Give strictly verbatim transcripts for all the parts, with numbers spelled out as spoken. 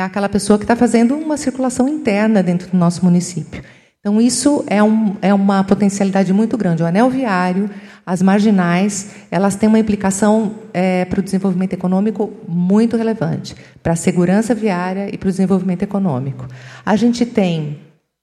aquela pessoa que está fazendo uma circulação interna dentro do nosso município. Então, isso é, um, é uma potencialidade muito grande. O anel viário, as marginais, elas têm uma implicação é, para o desenvolvimento econômico muito relevante, para a segurança viária e para o desenvolvimento econômico. A gente tem,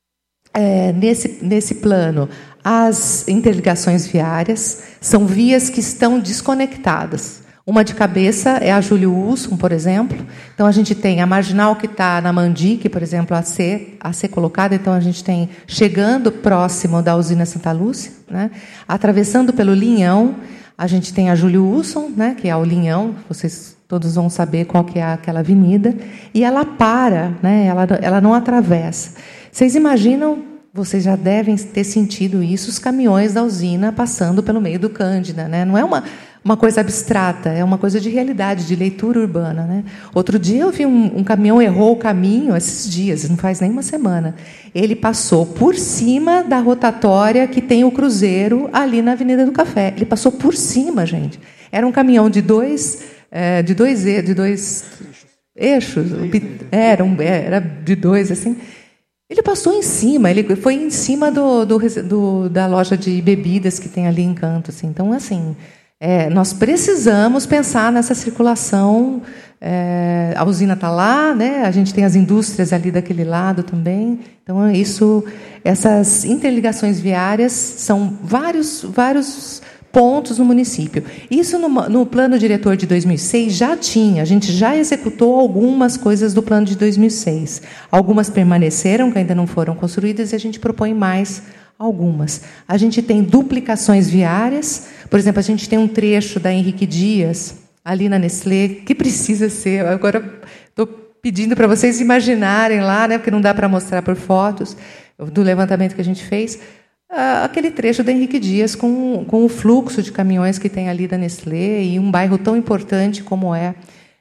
é, nesse, nesse plano, as interligações viárias, são vias que estão desconectadas. Uma de cabeça é a Júlio Wilson, por exemplo. Então, a gente tem a marginal que está na Mandique, por exemplo, a ser, a ser colocada. Então, a gente tem chegando próximo da usina Santa Lúcia, né? Atravessando pelo Linhão, a gente tem a Júlio Wilson, né? Que é o Linhão, vocês todos vão saber qual que é aquela avenida. E ela para, né? ela, ela não atravessa. Vocês imaginam, vocês já devem ter sentido isso, os caminhões da usina passando pelo meio do Cândida, né? Não é uma... uma coisa abstrata, é uma coisa de realidade, de leitura urbana, né? Outro dia eu vi um, um caminhão errou o caminho, esses dias, não faz nem uma semana. Ele passou por cima da rotatória que tem o cruzeiro ali na Avenida do Café. Ele passou por cima, gente. Era um caminhão de dois, é, de dois, de dois eixos, era, um, era de dois, assim. Ele passou em cima, ele foi em cima do, do, do, da loja de bebidas que tem ali em Canto, assim. Então, assim, é, nós precisamos pensar nessa circulação. É, a usina está lá, né? A gente tem as indústrias ali daquele lado também. Então, isso, essas interligações viárias são vários, vários pontos no município. Isso no, no plano diretor de dois mil e seis já tinha, a gente já executou algumas coisas do plano de dois mil e seis. Algumas permaneceram, que ainda não foram construídas, e a gente propõe mais algumas. A gente tem duplicações viárias, por exemplo, a gente tem um trecho da Henrique Dias, ali na Nestlé, que precisa ser, agora estou pedindo para vocês imaginarem lá, né, porque não dá para mostrar por fotos, do levantamento que a gente fez, aquele trecho da Henrique Dias com, com o fluxo de caminhões que tem ali da Nestlé e um bairro tão importante como é,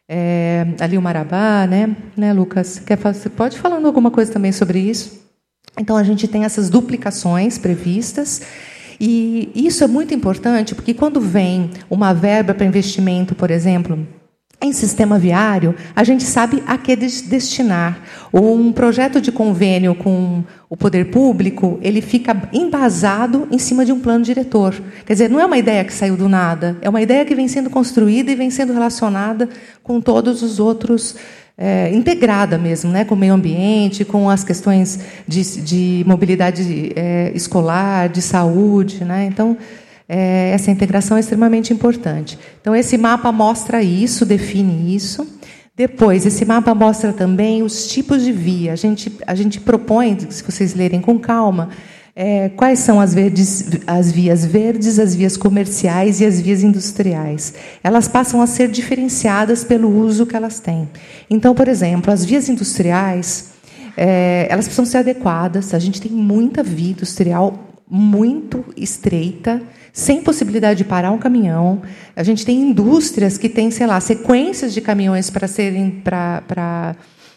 é ali o Marabá, né, né Lucas? Quer fazer, você pode falando alguma coisa também sobre isso? Então, a gente tem essas duplicações previstas, e isso é muito importante, porque quando vem uma verba para investimento, por exemplo, em sistema viário, a gente sabe a que destinar. Um projeto de convênio com o poder público, ele fica embasado em cima de um plano diretor. Quer dizer, não é uma ideia que saiu do nada, é uma ideia que vem sendo construída e vem sendo relacionada com todos os outros, é, integrada mesmo, né, com o meio ambiente, com as questões de, de mobilidade é, escolar, de saúde, né? Então, É, essa integração é extremamente importante. Então, esse mapa mostra isso, define isso. Depois, esse mapa mostra também os tipos de via. A gente, a gente propõe, se vocês lerem com calma, é, quais são as, verdes, as vias verdes, as vias comerciais e as vias industriais. Elas passam a ser diferenciadas pelo uso que elas têm. Então, por exemplo, as vias industriais, é, elas precisam ser adequadas. A gente tem muita via industrial muito estreita, sem possibilidade de parar um caminhão. A gente tem indústrias que têm, sei lá, sequências de caminhões para serem para, para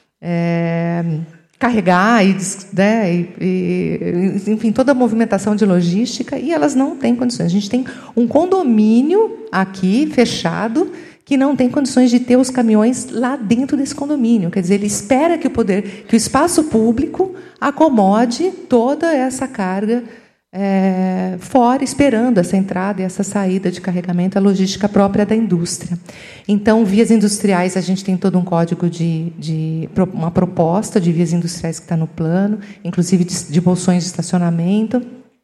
é, carregar e, né, e, e, enfim, toda a movimentação de logística, e elas não têm condições. A gente tem um condomínio aqui fechado que não tem condições de ter os caminhões lá dentro desse condomínio. Quer dizer, ele espera que o poder, que o espaço público acomode toda essa carga É, fora, esperando essa entrada e essa saída de carregamento, a logística própria da indústria. Então, vias industriais, a gente tem todo um código de, de uma proposta de vias industriais que está no plano, inclusive de, de bolsões de estacionamento.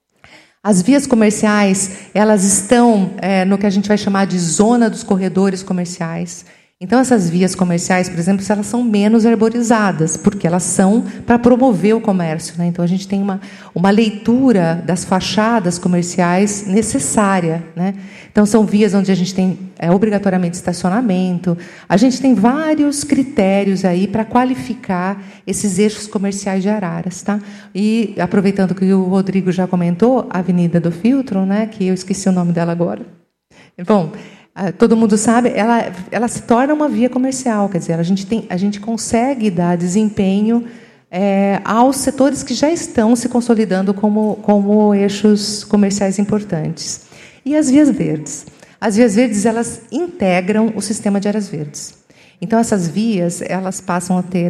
As vias comerciais, elas estão é, no que a gente vai chamar de zona dos corredores comerciais. Então, essas vias comerciais, por exemplo, elas são menos arborizadas, porque elas são para promover o comércio, né? Então, a gente tem uma, uma leitura das fachadas comerciais necessária, né? Então, são vias onde a gente tem é, obrigatoriamente estacionamento. A gente tem vários critérios aí para qualificar esses eixos comerciais de Araras, tá? E, aproveitando que o Rodrigo já comentou, a Avenida do Filtro, né, que eu esqueci o nome dela agora. Bom, todo mundo sabe, ela, ela se torna uma via comercial, quer dizer, a gente, tem, a gente consegue dar desempenho é, aos setores que já estão se consolidando como, como eixos comerciais importantes. E as vias verdes? As vias verdes, elas integram o sistema de áreas verdes. Então, essas vias, elas passam a ter